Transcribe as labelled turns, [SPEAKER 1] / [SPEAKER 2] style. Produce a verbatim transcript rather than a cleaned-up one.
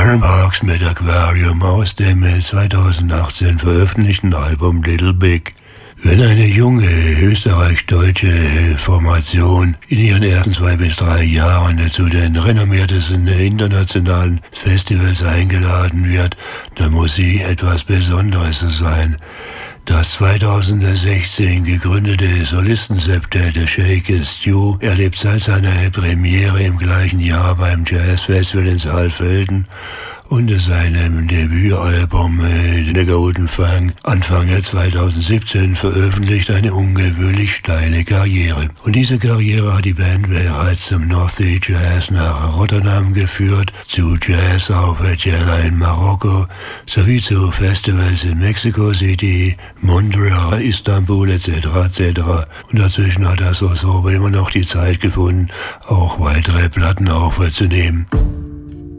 [SPEAKER 1] Aaron Parks mit Aquarium aus dem zweitausendachtzehn veröffentlichten Album Little Big. Wenn eine junge österreich-deutsche Formation in ihren ersten zwei bis drei Jahren zu den renommiertesten internationalen Festivals eingeladen wird, dann muss sie etwas Besonderes sein. Das zweitausendsechzehn gegründete Solistensept Shake Stew erlebt seit seiner Premiere im gleichen Jahr beim Jazzfestival in Saalfelden und seinem Debütalbum The Golden Fang Anfang zweitausendsiebzehn veröffentlicht eine ungewöhnlich steile Karriere. Und diese Karriere hat die Band bereits zum North Sea Jazz nach Rotterdam geführt, zu Jazz auf Jella in Marokko, sowie zu Festivals in Mexico City, Montreal, Istanbul et cetera et cetera. Und dazwischen hat das Ensemble immer noch die Zeit gefunden, auch weitere Platten aufzunehmen.